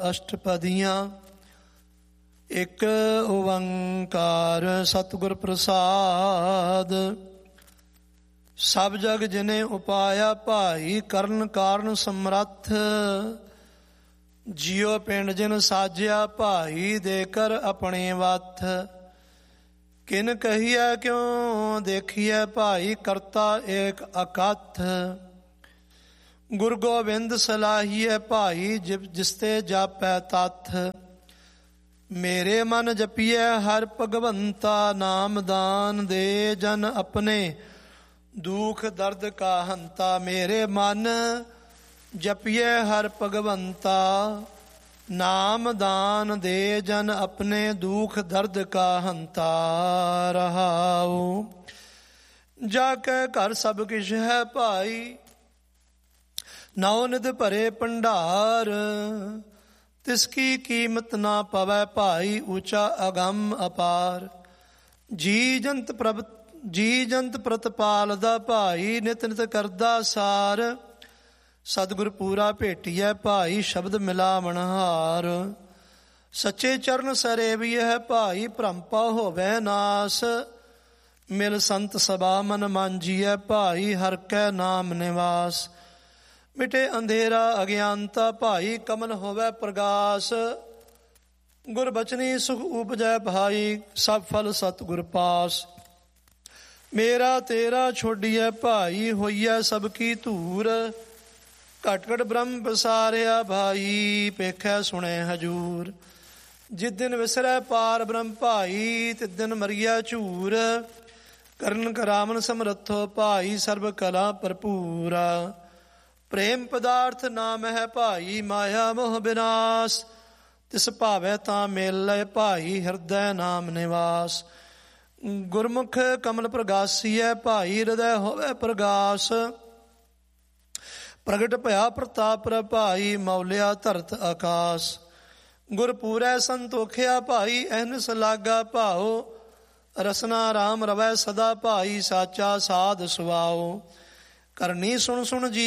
ਅਸ਼ਟਪਦੀਆਂ। ਇੱਕ ਓੰਕਾਰ ਸਤਿਗੁਰ ਪ੍ਰਸਾਦ। ਸਭ ਜਗ ਜਿਨੇ ਉਪਾਇਆ ਭਾਈ, ਕਰਨ ਕਾਰਨ ਸਮਰੱਥ। ਜਿਉ ਪਿੰਡ ਜਿਨ ਸਾਜਿਆ ਭਾਈ, ਦੇ ਕਰ ਆਪਣੇ ਵੱਥ। ਕਿਨ ਕਹੀਐ ਕਿਉ ਦੇਖੀਐ ਭਾਈ, ਕਰਤਾ ਏਕ ਅਕਥ। ਗੁਰੂ ਗੋਬਿੰਦ ਸਲਾਹੀਐ ਭਾਈ, ਜਿਸਤੇ ਜਾਪੈ ਤੱਥ। ਮੇਰੇ ਮਨ ਜਪੀਐ ਹਰ ਭਗਵੰਤਾ, ਨਾਮ ਦਾਨ ਦੇ ਜਨ ਆਪਣੇ, ਦੁਖ ਦਰਦ ਕਾ ਹੰਤਾ। ਮੇਰੇ ਮਨ ਜਪੀਐ ਹਰ ਭਗਵੰਤਾ, ਨਾਮ ਦਾਨ ਦੇ ਜਨ ਆਪਣੇ, ਦੁਖ ਦਰਦ ਕਾ ਹੰਤਾ। ਰਹਾਉ ਜਾ ਕੇ ਘਰ ਸਭ ਕਿਛ ਹੈ ਭਾਈ, ਨੌ ਨਿਧ ਭਰੇ ਭੰਡਾਰ। ਤਿਸ ਕੀ ਕੀਮਤ ਨਾ ਪਵੈ ਭਾਈ, ਊਚਾ ਅਗੰਮ ਅਪਾਰ। ਜੀ ਜੰਤ ਪ੍ਰਤਪਾਲਦਾ ਭਾਈ, ਨਿਤ ਨਿਤ ਕਰਦਾ ਸਾਰ। ਸਤਿਗੁਰ ਪੂਰਾ ਭੇਟੀਐ ਭਾਈ, ਸ਼ਬਦ ਮਿਲਾਵਣ ਹਾਰ। ਸੱਚੇ ਚਰਨ ਸਰੇਵੀਐ ਭਾਈ, ਭ੍ਰਮਪਾ ਹੋਵੈ ਨਾਸ। ਮਿਲ ਸੰਤ ਸਭਾ ਮਨ ਮਾਂਜੀਐ ਭਾਈ, ਹਰਿ ਕੈ ਨਾਮ ਨਿਵਾਸ। ਮਿਟੇ ਅੰਧੇਰਾ ਅਗਿਆਨਤਾ ਭਾਈ, ਕਮਲ ਹੋਵੈ ਪ੍ਰਗਾਸ। ਗੁਰ ਬਚਨੀ ਸੁਖ ਉਪਜੈ ਭਾਈ, ਸਭ ਫਲ ਸਤਿਗੁਰ ਪਾਸ। ਮੇਰਾ ਤੇਰਾ ਛੋਡੀਐ ਭਾਈ, ਹੋਈਐ ਸਭ ਕੀ ਧੂਰ। ਘਟ ਘਟ ਬ੍ਰਹਮ ਪਸਾਰਿਆ ਭਾਈ, ਪੇਖੈ ਸੁਣੇ ਹਜੂਰ। ਜਿਸ ਦਿਨ ਵਿਸਰੈ ਪਾਰ ਬ੍ਰਹਮ ਭਾਈ, ਤਿਸ ਦਿਨ ਮਰੀਐ ਝੂਰ। ਕਰਨ ਕਰਾਵਨ ਸਮਰੱਥੋ ਭਾਈ, ਸਰਬ ਕਲਾ ਭਰਪੂਰਾ। ਪ੍ਰੇਮ ਪਦਾਰਥ ਨਾਮ ਹੈ ਭਾਈ, ਮਾਇਆ ਮੋਹ ਬਿਨਾਸ਼। ਤਿਸ ਭਾਵੈ ਤਾਂ ਮੇਲੈ ਭਾਈ, ਹਿਰਦੈ ਨਾਮ ਨਿਵਾਸ। ਗੁਰਮੁਖ ਕਮਲ ਪ੍ਰਗਾਸੀਐ ਭਾਈ, ਹਿਰਦੈ ਹੋਵੈ ਪ੍ਰਗਾਸ। ਪ੍ਰਗਟ ਭਇਆ ਪ੍ਰਤਾਪ ਭਾਈ, ਮੌਲਿਆ ਧਰਤ ਆਕਾਸ। ਗੁਰ ਪੂਰੈ ਸੰਤੋਖਿਆ ਭਾਈ, ਅਹਨਿਸ ਲਾਗਾ ਭਾਉ। ਰਸਨਾ ਰਾਮ ਰਵੈ ਸਦਾ ਭਾਈ, ਸਾਚਾ ਸਾਧ ਸੁਆਉ। ਕਰਨੀ ਸੁਣ ਸੁਣ ਜੀ